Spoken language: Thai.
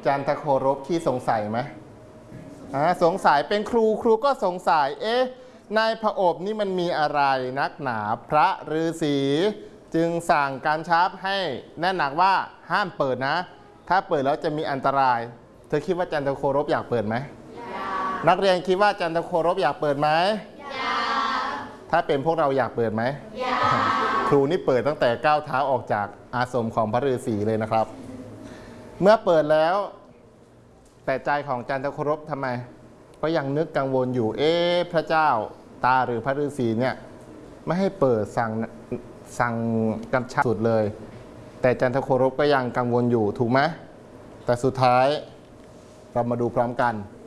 จันทโครบที่สงสัยไหมสงสัยเป็นครูก็สงสัยในพระอบนี่มันมีอะไรนักหนาพระฤาษีจึงสั่งการชับให้แน่นหนักว่าห้ามเปิดนะถ้าเปิดแล้วจะมีอันตรายเธอคิดว่าจันทโครบอยากเปิดไหมนักเรียนคิดว่าจันทโครบอยากเปิดไหมถ้าเป็นพวกเราอยากเปิดไหมครูนี่เปิดตั้งแต่ก้าวเท้าออกจากอาสมของพระฤาษีเลยนะครับเมื่อเปิดแล้วแต่ใจของจันทโครบทำไมก็ยังนึกกังวลอยู่พระเจ้าตาหรือพระฤาษีเนี่ยไม่ให้เปิดสั่งกำชับสุดเลยแต่จันทโครบก็ยังกังวลอยู่ถูกไหมแต่สุดท้ายเรามาดูพร้อมกัน